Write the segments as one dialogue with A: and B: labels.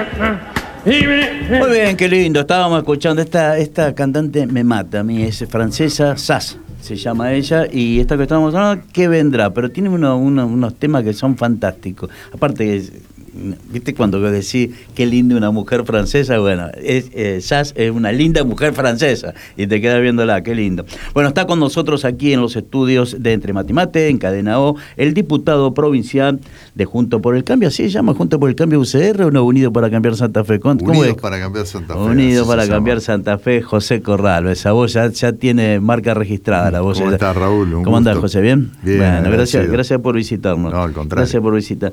A: Muy bien, qué lindo. Estábamos escuchando esta cantante me mata a mí, es francesa, Sass se llama ella, y esta que estábamos hablando, ¿qué vendrá? Pero tiene unos temas que son fantásticos. Aparte, ¿viste cuando decís qué linda una mujer francesa? Bueno, Sass es una linda mujer francesa y te quedas viéndola, qué lindo. Bueno, está con nosotros aquí en los estudios de Entre Mate y Mate, en Cadena O, el diputado provincial de Junto por el Cambio. ¿Así se llama Junto por el Cambio UCR o no? Unidos para Cambiar Santa Fe.
B: Unidos para Cambiar Santa Fe.
A: Unidos para Cambiar Santa Fe, José Corral. Esa voz ya tiene marca registrada. La voz.
B: ¿Cómo estás, Raúl?
A: ¿Cómo andás, José? ¿Bien?
B: Bien.
A: Bueno, gracias por visitarnos.
B: No, al contrario.
A: Gracias por visitar.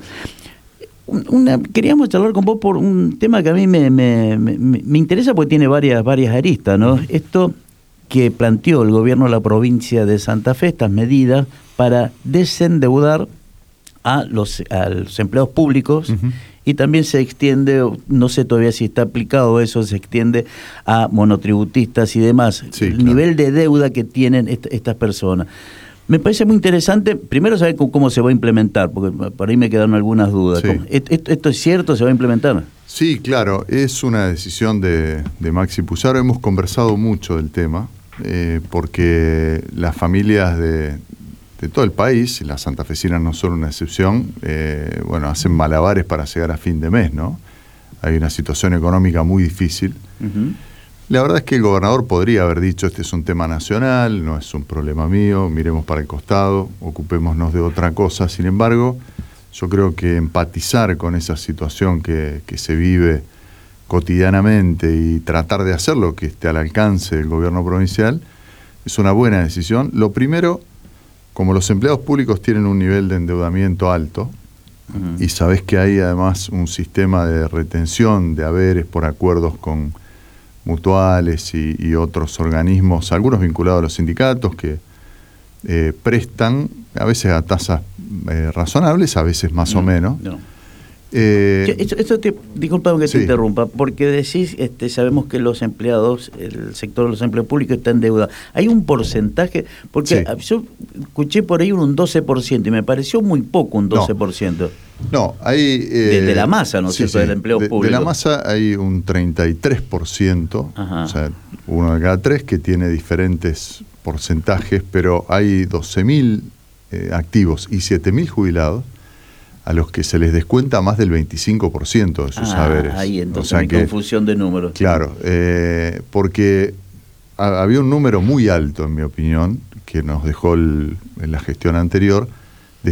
A: Queríamos charlar con vos por un tema que a mí me interesa porque tiene varias aristas, ¿no? Esto que planteó el gobierno de la provincia de Santa Fe, estas medidas para desendeudar a los empleados públicos. Y también se extiende, no sé todavía si está aplicado eso, se extiende a monotributistas y demás.
B: Sí,
A: el
B: claro.
A: nivel de deuda que tienen estas personas. Me parece muy interesante, primero saber cómo se va a implementar, porque por ahí me quedaron algunas dudas.
B: Sí.
A: ¿Esto es cierto? ¿Se va a implementar?
B: Sí, claro, es una decisión de Maxi Puzaro. Hemos conversado mucho del tema, porque las familias de todo el país, y las santafesinas no son una excepción, hacen malabares para llegar a fin de mes, ¿no? Hay una situación económica muy difícil. La verdad es que el gobernador podría haber dicho, este es un tema nacional, no es un problema mío, miremos para el costado, ocupémonos de otra cosa. Sin embargo, yo creo que empatizar con esa situación que se vive cotidianamente y tratar de hacer lo que esté al alcance del gobierno provincial es una buena decisión. Lo primero, como los empleados públicos tienen un nivel de endeudamiento alto, y sabés que hay además un sistema de retención de haberes por acuerdos con mutuales y otros organismos, algunos vinculados a los sindicatos, que prestan a veces a tasas razonables, a veces más o menos.
A: Disculpa que
B: Sí.
A: te interrumpa, porque decís, sabemos que los empleados, el sector de los empleos públicos está en deuda. ¿Hay un porcentaje? Porque yo escuché por ahí un 12% y me pareció muy poco un 12%.
B: No, hay...
A: de la masa, ¿no es cierto?, del empleo público.
B: De la masa hay un 33%, o sea, uno de cada tres que tiene diferentes porcentajes, pero hay 12.000 activos y 7.000 jubilados a los que se les descuenta más del 25% de sus saberes.
A: Ahí entonces
B: o sea
A: hay confusión de números.
B: Claro, porque había un número muy alto, en mi opinión, que nos dejó en la gestión anterior, de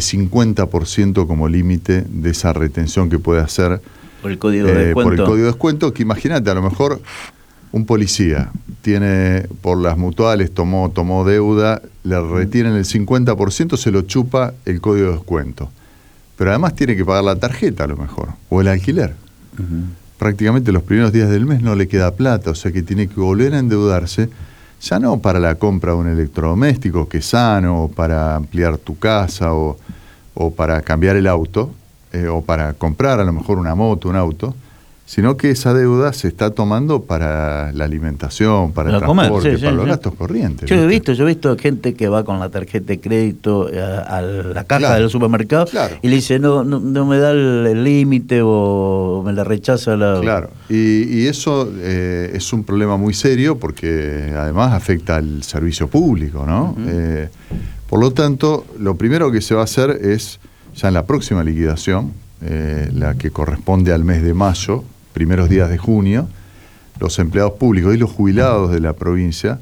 B: 50% como límite de esa retención que puede hacer
A: por el código de descuento.
B: Por el código de descuento, que imagínate, a lo mejor un policía tiene, por las mutuales, tomó deuda, le retienen el 50%, se lo chupa el código de descuento. Pero además tiene que pagar la tarjeta a lo mejor, o el alquiler. Prácticamente los primeros días del mes no le queda plata, o sea que tiene que volver a endeudarse, ya no para la compra de un electrodoméstico que es sano, o para ampliar tu casa, o para cambiar el auto, o para comprar a lo mejor una moto, un auto, sino que esa deuda se está tomando para la alimentación, para el transporte, para los gastos corrientes.
A: Yo he visto gente que va con la tarjeta de crédito a la caja del supermercado y le dice, no me da el límite o me la rechaza.
B: Claro, y eso es un problema muy serio porque además afecta al servicio público, ¿no? Por lo tanto, lo primero que se va a hacer es, ya en la próxima liquidación, la que corresponde al mes de mayo, primeros días de junio, los empleados públicos y los jubilados de la provincia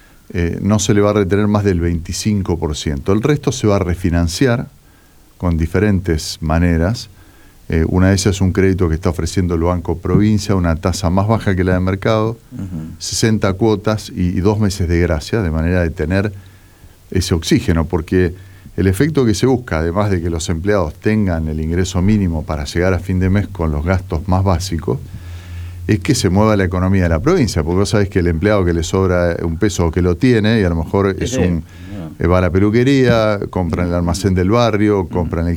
B: no se le va a retener más del 25%. El resto se va a refinanciar con diferentes maneras. Una de esas es un crédito que está ofreciendo el Banco Provincia, una tasa más baja que la de mercado, 60 cuotas y 2 meses de gracia, de manera de tener ese oxígeno, porque el efecto que se busca, además de que los empleados tengan el ingreso mínimo para llegar a fin de mes con los gastos más básicos, es que se mueva la economía de la provincia, porque vos sabés que el empleado que le sobra un peso o que lo tiene, y a lo mejor va a la peluquería, compra en el almacén del barrio, compra en el